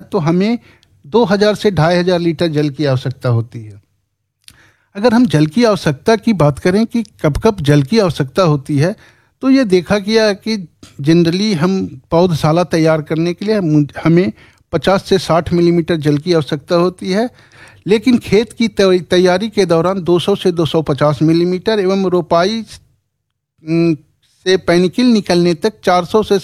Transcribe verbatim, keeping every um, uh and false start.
तो हमें दो हज़ार से ढाई हज़ार लीटर जल की आवश्यकता होती है। अगर हम जल की आवश्यकता की बात करें कि कब कब जल की आवश्यकता होती है, तो ये देखा गया कि जनरली हम पौधशाला तैयार करने के लिए हमें पचास से साठ मिलीमीटर जल की आवश्यकता होती है, लेकिन खेत की तैयारी के दौरान दो सौ से दो सौ पचास मिलीमीटर एवं रोपाई से पैनिकल निकलने तक चार सौ से